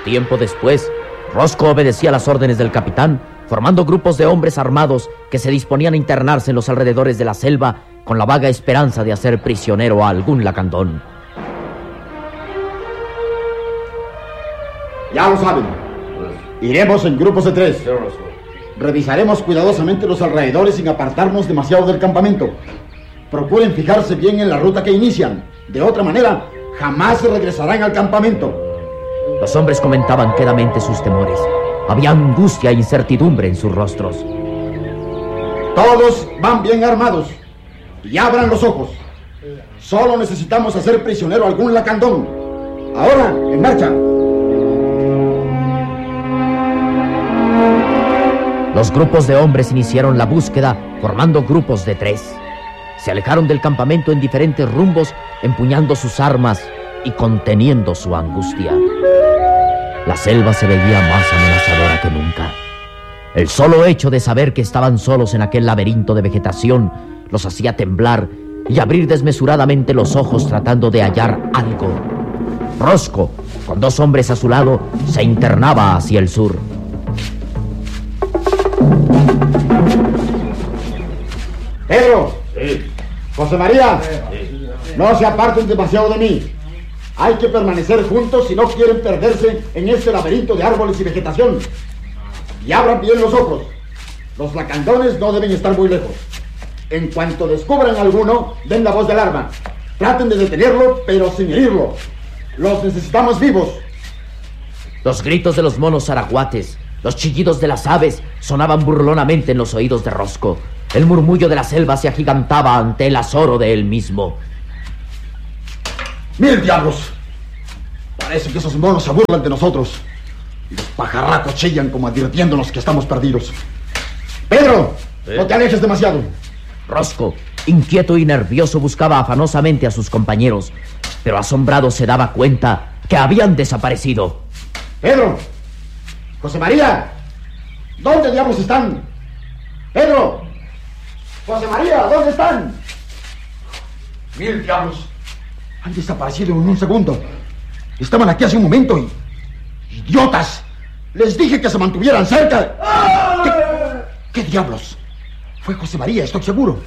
Tiempo después, Rosco obedecía las órdenes del capitán, formando grupos de hombres armados que se disponían a internarse en los alrededores de la selva con la vaga esperanza de hacer prisionero a algún lacandón. Ya lo saben. Iremos en grupos de 3. Revisaremos cuidadosamente los alrededores sin apartarnos demasiado del campamento. Procuren fijarse bien en la ruta que inician. De otra manera, jamás regresarán al campamento. Los hombres comentaban quedamente sus temores. Había angustia e incertidumbre en sus rostros. Todos van bien armados. Y abran los ojos. Solo necesitamos hacer prisionero a algún lacandón. Ahora, en marcha. Los grupos de hombres iniciaron la búsqueda formando grupos de 3. Se alejaron del campamento en diferentes rumbos, empuñando sus armas y conteniendo su angustia. La selva se veía más amenazadora que nunca. El solo hecho de saber que estaban solos en aquel laberinto de vegetación los hacía temblar y abrir desmesuradamente los ojos tratando de hallar algo. Rosco, con 2 hombres a su lado, se internaba hacia el sur. Pedro. Sí. José María. Sí. No se aparten demasiado de mí. Hay que permanecer juntos si no quieren perderse en este laberinto de árboles y vegetación. Y abran bien los ojos. Los lacandones no deben estar muy lejos. En cuanto descubran alguno, den la voz de alarma. Traten de detenerlo, pero sin herirlo. Los necesitamos vivos. Los gritos de los monos araguates, los chillidos de las aves sonaban burlonamente en los oídos de Rosco. El murmullo de la selva se agigantaba ante el azoro de él mismo. ¡Miren, diablos! Parece que esos monos se burlan de nosotros. Y los pajarracos chillan como advirtiéndonos que estamos perdidos. ¡Pedro! ¿Sí? No te alejes demasiado. Rosco, inquieto y nervioso, buscaba afanosamente a sus compañeros, pero asombrado se daba cuenta que habían desaparecido. ¡Pedro! ¡José María! ¿Dónde diablos están? ¡Pedro! ¡José María! ¿Dónde están? ¡Mil diablos! Han desaparecido en un segundo. Estaban aquí hace un momento y... ¡idiotas! Les dije que se mantuvieran cerca. ¿Qué diablos? Fue José María, estoy seguro.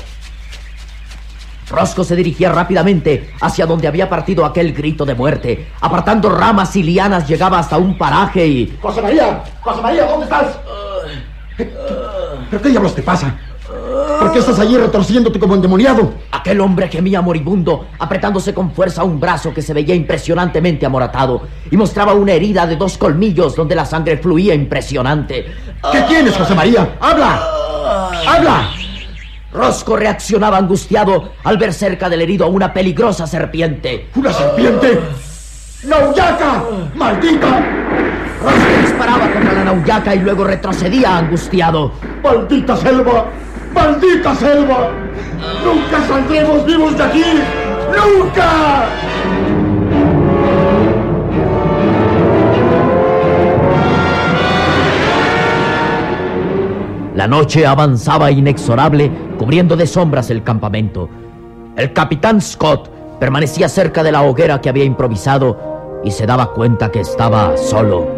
Rosco se dirigía rápidamente hacia donde había partido aquel grito de muerte. Apartando ramas y lianas, llegaba hasta un paraje y... ¡José María! ¡José María! ¿Dónde estás? ¿Pero qué diablos te pasa? ¿Por qué estás allí retorciéndote como endemoniado? Aquel hombre gemía moribundo, apretándose con fuerza un brazo que se veía impresionantemente amoratado y mostraba una herida de 2 colmillos donde la sangre fluía impresionante. ¿Qué tienes, José María? ¡Habla! ¡Habla! Rosco reaccionaba angustiado al ver cerca del herido a una peligrosa serpiente. ¿Una serpiente? ¡Nauyaca! ¡Maldita! Rosco disparaba contra la nauyaca y luego retrocedía angustiado. ¡Maldita selva! ¡Maldita selva! ¡Nunca saldremos vivos de aquí! ¡Nunca! La noche avanzaba inexorable, cubriendo de sombras el campamento. El capitán Scott permanecía cerca de la hoguera que había improvisado y se daba cuenta que estaba solo.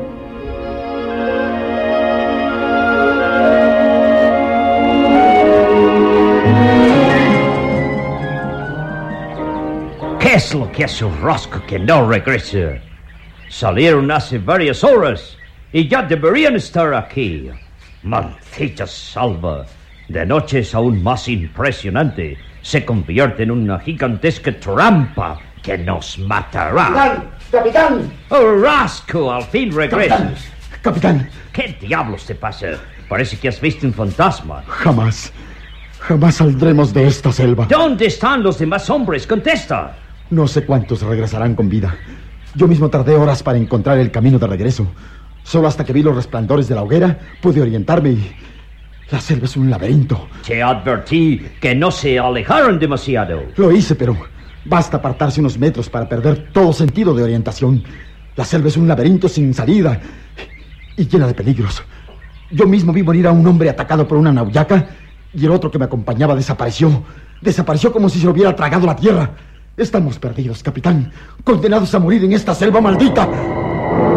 ¿Qué es lo que hace Rosco que no regresa? Salieron hace varias horas y ya deberían estar aquí. Maldita salva. De noche es aún más impresionante. Se convierte en una gigantesca trampa que nos matará. ¡Capitán! ¡Capitán! ¡Oh, Rosco! Al fin regresas. ¡Capitán! ¡Capitán! ¿Qué diablos te pasa? Parece que has visto un fantasma. Jamás saldremos de esta selva. ¿Dónde están los demás hombres? Contesta. No sé cuántos regresarán con vida. Yo mismo tardé horas para encontrar el camino de regreso. Solo hasta que vi los resplandores de la hoguera pude orientarme y... la selva es un laberinto. Te advertí que no se alejaron demasiado. Lo hice, pero basta apartarse unos metros para perder todo sentido de orientación. La selva es un laberinto sin salida y llena de peligros. Yo mismo vi morir a un hombre atacado por una nauyaca y el otro que me acompañaba desapareció. Desapareció como si se lo hubiera tragado la tierra. Estamos perdidos, capitán. Condenados a morir en esta selva maldita.